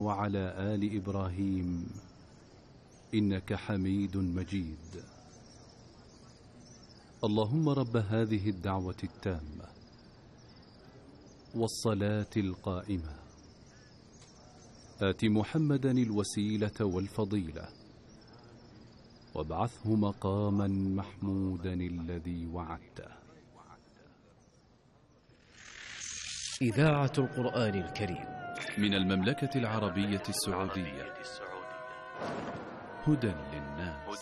وعلى آل إبراهيم إنك حميد مجيد. اللهم رب هذه الدعوة التامة والصلاة القائمة آت محمدا الوسيلة والفضيلة وابعثه مقاما محمودا الذي وعدته. إذاعة القرآن الكريم من المملكة العربية السعودية، هدى للناس.